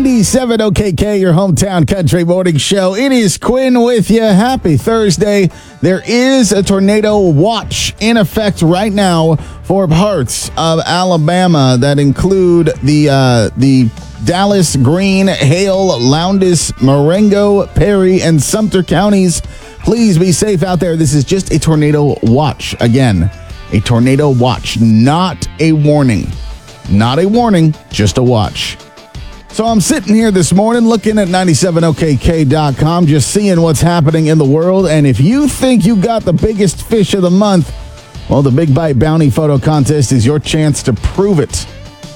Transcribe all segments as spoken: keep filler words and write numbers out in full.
ninety-seven O K K, your hometown country morning show. It is Quinn with you. Happy Thursday. There is a tornado watch in effect right now for parts of Alabama that include the uh, the Dallas, Greene, Hale, Lowndes, Marengo, Perry, and Sumter counties. Please be safe out there. This is just a tornado watch. Again, a tornado watch, not a warning. Not a warning, just a watch. So I'm sitting here this morning looking at ninety-seven O K K dot com, just seeing what's happening in the world. And if you think you got the biggest fish of the month, well, the Big Bite Bounty Photo Contest is your chance to prove it.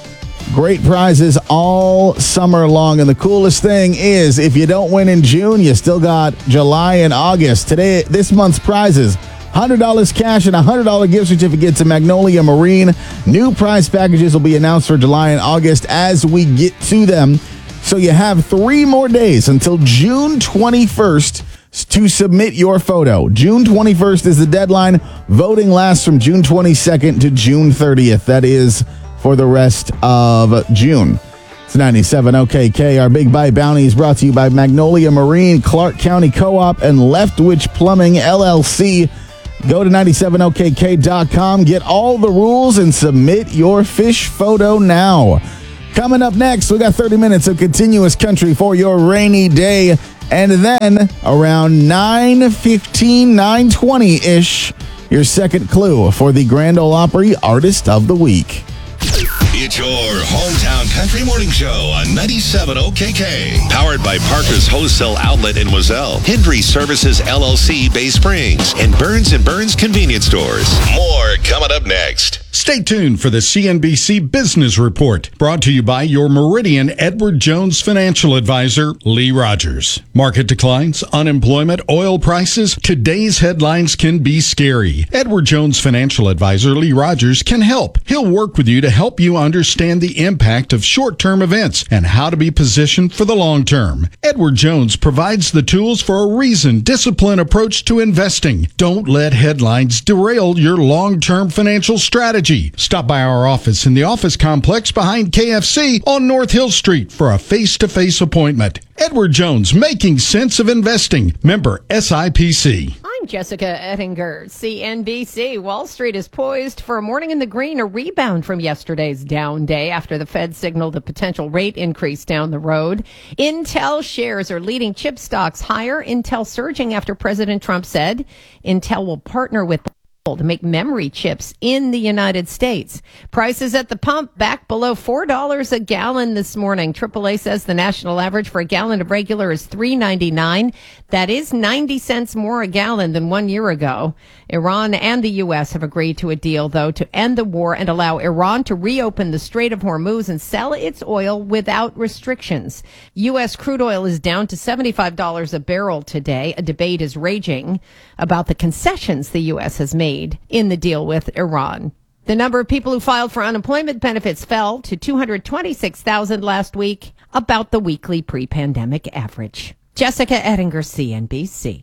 Great prizes all summer long. And the coolest thing is, if you don't win in June, you still got July and August. Today, this month's prizes: one hundred dollars cash and a one hundred dollars gift certificate to Magnolia Marine. New prize packages will be announced for July and August as we get to them. So you have three more days until June twenty-first to submit your photo. June twenty-first is the deadline. Voting lasts from June twenty-second to June thirtieth. That is for the rest of June. It's ninety-seven O K K. Our Big Bite Bounty is brought to you by Magnolia Marine, Clark County Co-op, and Leftwich Plumbing, L L C. Go to ninety-seven O K K dot com, get all the rules, and submit your fish photo now. Coming up next, we got thirty minutes of continuous country for your rainy day. And then around nine fifteen, nine twenty-ish, your second clue for the Grand Ole Opry Artist of the Week. It's your hometown country morning show on ninety-seven O K K. Powered by Parker's Wholesale Outlet in Wazelle, Hendry Services L L C Bay Springs, and Burns and Burns Convenience Stores. More coming up next. Stay tuned for the C N B C Business Report, brought to you by your Meridian Edward Jones financial advisor, Lee Rogers. Market declines, unemployment, oil prices. Today's headlines can be scary. Edward Jones financial advisor, Lee Rogers, can help. He'll work with you to help you understand the impact of short-term events and how to be positioned for the long term. Edward Jones provides the tools for a reasoned, disciplined approach to investing. Don't let headlines derail your long-term financial strategy. Stop by our office in the office complex behind K F C on North Hill Street for a face-to-face appointment. Edward Jones, making sense of investing. Member S I P C. I'm Jessica Ettinger, C N B C. Wall Street is poised for a morning in the green, a rebound from yesterday's down day after the Fed signaled a potential rate increase down the road. Intel shares are leading chip stocks higher. Intel surging after President Trump said Intel will partner with to make memory chips in the United States. Prices at the pump back below four dollars a gallon this morning. triple A says the national average for a gallon of regular is three ninety-nine. That is ninety cents more a gallon than one year ago. Iran and the U S have agreed to a deal, though, to end the war and allow Iran to reopen the Strait of Hormuz and sell its oil without restrictions. U S crude oil is down to seventy-five dollars a barrel today. A debate is raging about the concessions the U S has made in the deal with Iran. The number of people who filed for unemployment benefits fell to two hundred twenty-six thousand last week, about the weekly pre-pandemic average. Jessica Ettinger, C N B C.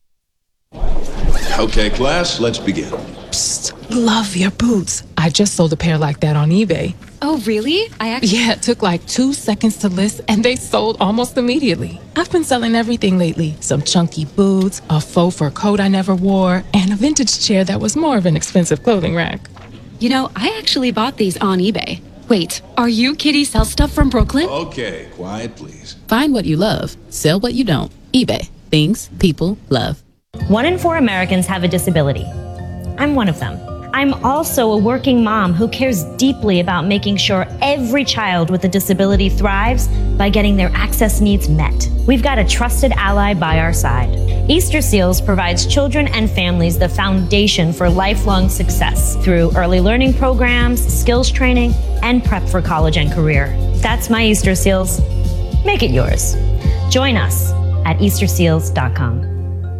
Okay, class, let's begin. Psst, love your boots. I just sold a pair like that on eBay. Oh, really? I actually... Yeah, it took like two seconds to list, and they sold almost immediately. I've been selling everything lately. Some chunky boots, a faux fur coat I never wore, and a vintage chair that was more of an expensive clothing rack. You know, I actually bought these on eBay. Wait, are you Kitty Sell Stuff from Brooklyn? Okay, quiet, please. Find what you love. Sell what you don't. eBay. Things people love. One in four Americans have a disability. I'm one of them. I'm also a working mom who cares deeply about making sure every child with a disability thrives by getting their access needs met. We've got a trusted ally by our side. Easter Seals provides children and families the foundation for lifelong success through early learning programs, skills training, and prep for college and career. That's my Easter Seals. Make it yours. Join us at easter seals dot com.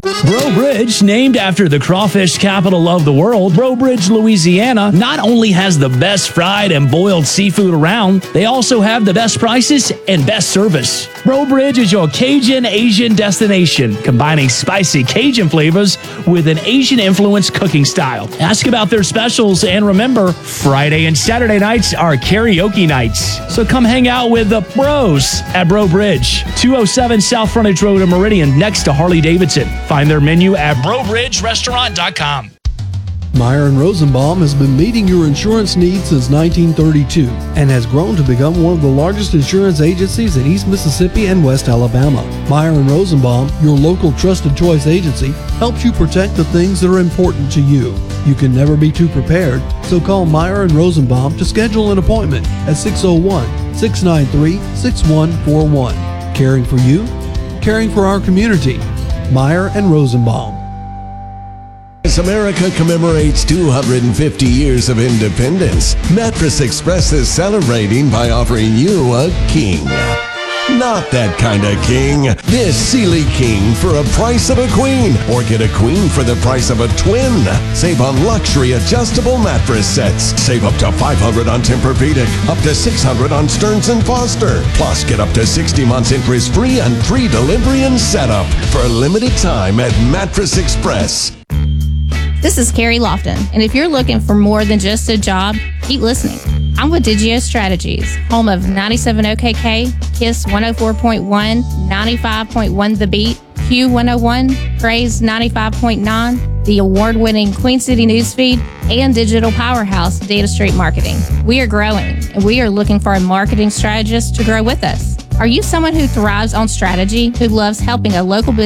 Breaux Bridge, named after the crawfish capital of the world, Breaux Bridge, Louisiana, not only has the best fried and boiled seafood around, they also have the best prices and best service. Breaux Bridge is your Cajun Asian destination, combining spicy Cajun flavors with an Asian-influenced cooking style. Ask about their specials, and remember, Friday and Saturday nights are karaoke nights. So come hang out with the Bros at Breaux Bridge, two oh seven South Frontage Road in Meridian, next to Harley-Davidson. Find their menu at breaux bridge restaurant dot com. Meyer and Rosenbaum has been meeting your insurance needs since nineteen thirty-two and has grown to become one of the largest insurance agencies in East Mississippi and West Alabama. Meyer and Rosenbaum, your local trusted choice agency, helps you protect the things that are important to you. You can never be too prepared, so call Meyer and Rosenbaum to schedule an appointment at six oh one, six nine three, six one four one. Caring for you, caring for our community. Meyer and Rosenbaum. As America commemorates two hundred fifty years of independence, Mattress Express is celebrating by offering you a king. Not that kind of king. This Sealy King for a price of a queen. Or get a queen for the price of a twin. Save on luxury adjustable mattress sets. Save up to five hundred dollars on Tempur-Pedic. Up to six hundred dollars on Stearns and Foster. Plus, get up to sixty months interest free and free delivery and setup. For a limited time at Mattress Express. This is Carrie Lofton, and if you're looking for more than just a job, keep listening. I'm with Digio Strategies, home of ninety-seven O K K, KISS one oh four point one, ninety-five point one The Beat, Q one oh one, Praise ninety-five point nine, the award-winning Queen City Newsfeed, and digital powerhouse Data Street Marketing. We are growing, and we are looking for a marketing strategist to grow with us. Are you someone who thrives on strategy, who loves helping a local business